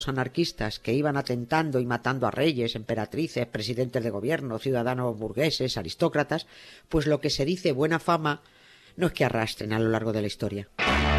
anarquistas que iban atentando y matando a reyes, emperatrices, presidentes de gobierno, ciudadanos burgueses, aristócratas, pues lo que se dice buena fama no es que arrastren a lo largo de la historia.